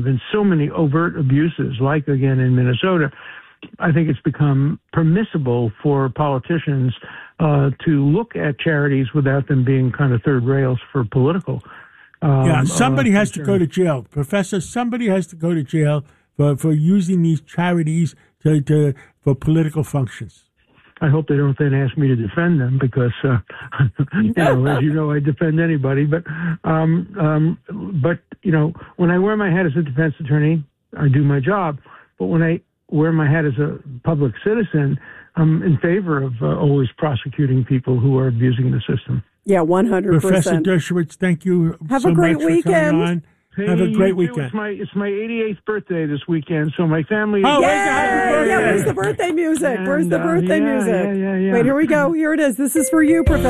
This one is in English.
been so many overt abuses, like again in Minnesota. I think it's become permissible for politicians to look at charities without them being kind of third rails for political. Somebody has to go to jail. Professor, somebody has to go to jail for using these charities for political functions. I hope they don't then ask me to defend them because, as you know, I defend anybody. But you know, when I wear my hat as a defense attorney, I do my job. But when I wear my hat as a public citizen, I'm in favor of always prosecuting people who are abusing the system. Yeah, 100%. Professor Dershowitz, thank you Have so a great much for weekend. coming on. Hey, Have a great weekend. It's my 88th birthday this weekend, so my family. Oh, where's the birthday music? Where's the birthday music? Yeah. Wait, here we go. Here it is. This is for you, Professor.